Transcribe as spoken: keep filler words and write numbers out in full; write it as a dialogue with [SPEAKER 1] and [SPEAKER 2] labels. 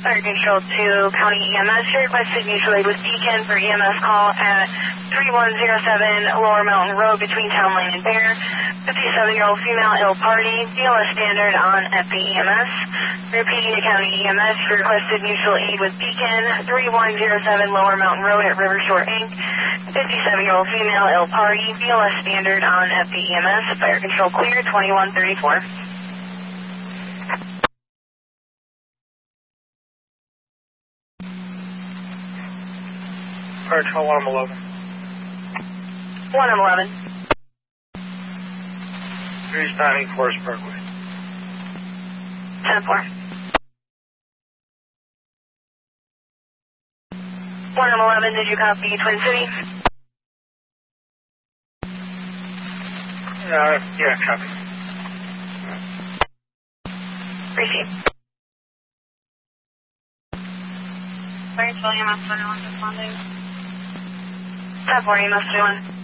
[SPEAKER 1] Fire Control to County E M S. Your requested mutual aid with Beacon for E M S call at three one zero seven Lower Mountain Road between Town Lane and Bear. fifty-seven-year-old female, ill party, B L S standard on F B E M S. Repeating to County E M S, your requested mutual aid with Beacon, three one zero seven Lower Mountain Road at Rivershore Incorporated. fifty-seven-year-old female, ill party, B L S standard on F B E M S. Fire Control clear, twenty-one thirty-four.
[SPEAKER 2] Fire Control one eleven.
[SPEAKER 1] one eleven.
[SPEAKER 2] Three standing Forest Parkway.
[SPEAKER 1] ten four. one eleven, did you copy Twin City?
[SPEAKER 2] Uh, yeah, copy.
[SPEAKER 1] Appreciate it. Fire Control E M S twenty-one responding. ten four E M S twenty-one.